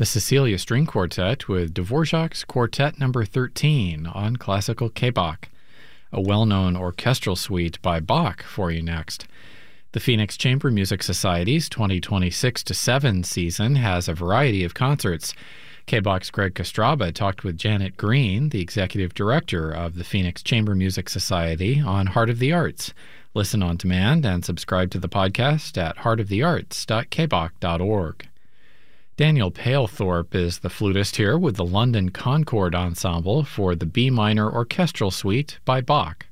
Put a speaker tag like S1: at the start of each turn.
S1: the Cecilia String Quartet with Dvorak's Quartet No. 13 on classical K-Bach. A well-known orchestral suite by Bach for you next. The Phoenix Chamber Music Society's 2026-7 season has a variety of concerts. K-Bach's Greg Kostraba talked with Janet Green, the executive director of the Phoenix Chamber Music Society, on Heart of the Arts. Listen on demand and subscribe to the podcast at heartofthearts.kbach.org. Daniel Palethorpe is the flutist here with the London Concord Ensemble for the B minor orchestral suite by Bach.